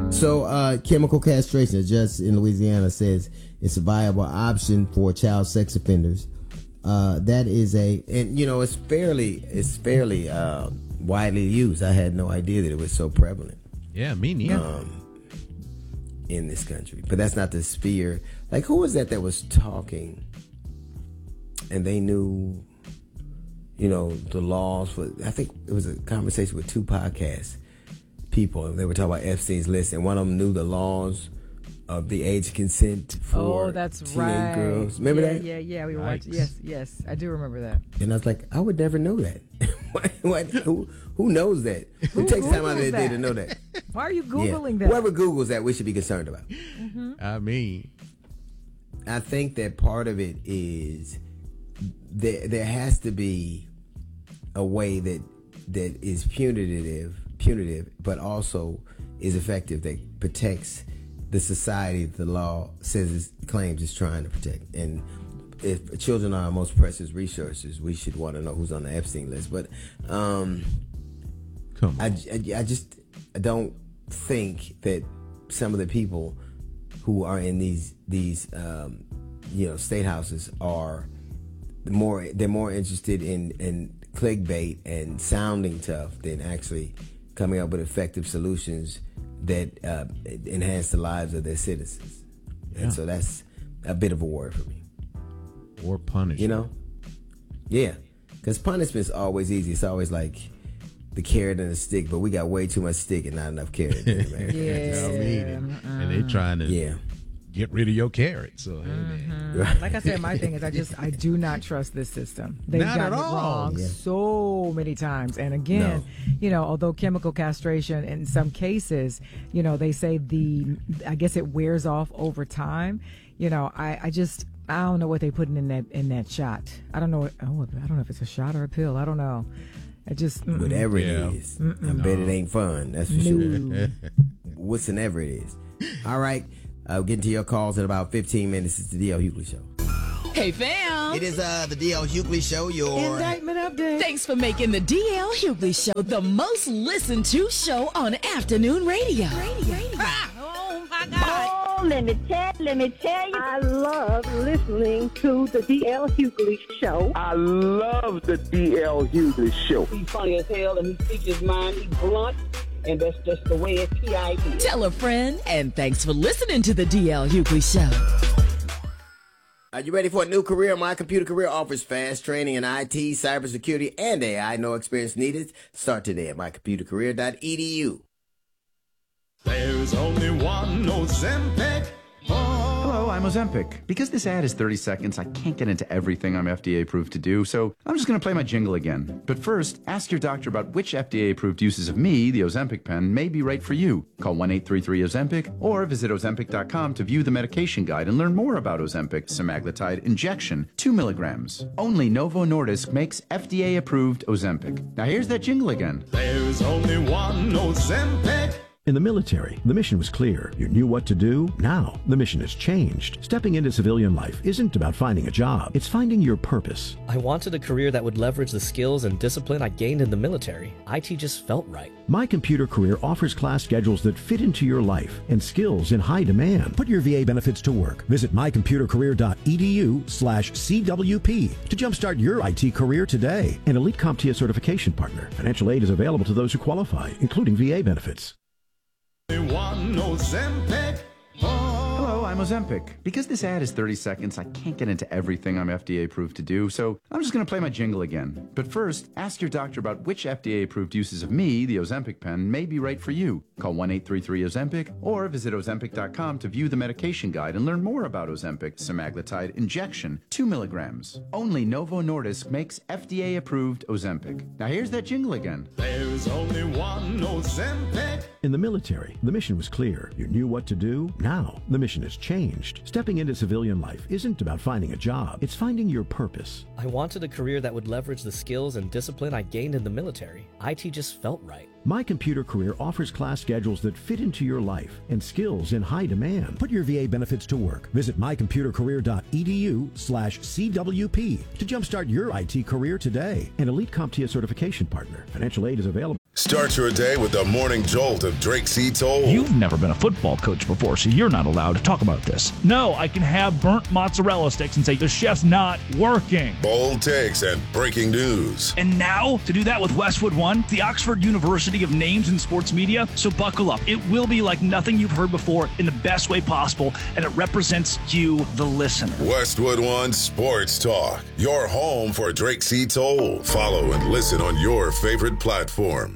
So, chemical castration, a judge in Louisiana says it's a viable option for child sex offenders. That is it's fairly widely used. I had no idea that it was so prevalent. Yeah, me neither. In this country, but that's not the sphere. Like, who was that was talking, and they knew, the laws for? I think it was a conversation with two podcast people, and they were talking about Epstein's list, and one of them knew the laws of the age consent for teenage girls. Remember that? Yeah. We were watching. Yes, I do remember that. And I was like, I would never know that. Who knows that? Who takes time out of their day to know that? Why are you Googling that? Whoever Googles that, we should be concerned about. Mm-hmm. I think that part of it is there has to be a way that is punitive, but also is effective, that protects the society the law claims it's trying to protect. And if children are our most precious resources, we should want to know who's on the Epstein list. But Come on. I just don't think that some of the people who are in these state houses are more interested in clickbait and sounding tough than actually coming up with effective solutions that enhance the lives of their citizens. Yeah. And so that's a bit of a worry for me. Or punishment. Yeah, because punishment's always easy. It's always like the carrot and the stick, but we got way too much stick and not enough carrot in America. And they trying to get rid of your carrot. So like I said, my thing is I do not trust this system. They've gotten it wrong so many times. And again, although chemical castration in some cases, they say I guess it wears off over time. I don't know what they put in that shot. I don't know. I don't know if it's a shot or a pill. I don't know. It just whatever it is. I bet it ain't fun. That's for sure. Whatsoever it is. All right. I'll get into your calls in about 15 minutes. It's the D.L. Hughley Show. Hey, fam. It is the D.L. Hughley Show. Your indictment update. Thanks for making the D.L. Hughley Show the most listened to show on afternoon radio. Oh, my God. Oh, let me tell you. I love listening to the D.L. Hughley Show. I love the D.L. Hughley Show. He's funny as hell, and he speaks his mind. He's blunt. And that's just the way it's PID. Tell a friend, and thanks for listening to the D.L. Hughley Show. Are you ready for a new career? My Computer Career offers fast training in IT, cybersecurity, and AI. No experience needed. Start today at mycomputercareer.edu. There's only one Ozempic. Hello, I'm Ozempic. Because this ad is 30 seconds, I can't get into everything I'm FDA approved to do, so I'm just going to play my jingle again. But first, ask your doctor about which FDA approved uses of me, the Ozempic pen, may be right for you. Call 1-833-OZEMPIC or visit Ozempic.com to view the medication guide and learn more about Ozempic semaglutide injection, 2 milligrams. Only Novo Nordisk makes FDA approved Ozempic. Now here's that jingle again. There's only one Ozempic. In the military, the mission was clear. You knew what to do. Now, the mission has changed. Stepping into civilian life isn't about finding a job. It's finding your purpose. I wanted a career that would leverage the skills and discipline I gained in the military. IT just felt right. My Computer Career offers class schedules that fit into your life and skills in high demand. Put your VA benefits to work. Visit mycomputercareer.edu/CWP to jumpstart your IT career today. An Elite CompTIA certification partner. Financial aid is available to those who qualify, including VA benefits. One Ozempic. Hello, I'm Ozempic. Because this ad is 30 seconds, I can't get into everything I'm FDA approved to do, so I'm just going to play my jingle again. But first, ask your doctor about which FDA approved uses of me, the Ozempic pen, may be right for you. Call 1-833-OZEMPIC or visit Ozempic.com to view the medication guide and learn more about Ozempic semaglutide injection, 2 milligrams. Only Novo Nordisk makes FDA approved Ozempic. Now here's that jingle again. There's only one Ozempic. In the military, the mission was clear. You knew what to do. Now, the mission has changed. Stepping into civilian life isn't about finding a job. It's finding your purpose. I wanted a career that would leverage the skills and discipline I gained in the military. IT just felt right. My Computer Career offers class schedules that fit into your life and skills in high demand. Put your VA benefits to work. Visit mycomputercareer.edu/CWP to jumpstart your IT career today. An Elite CompTIA certification partner. Financial aid is available. Start your day with the morning jolt of Drake C. Toll. You've never been a football coach before, so you're not allowed to talk about this. No, I can have burnt mozzarella sticks and say the chef's not working. Bold takes and breaking news. And now, to do that with Westwood One, the Oxford University of names in sports media. So buckle up. It will be like nothing you've heard before in the best way possible, and it represents you, the listener. Westwood One Sports Talk, your home for Drake C. Toll. Follow and listen on your favorite platform.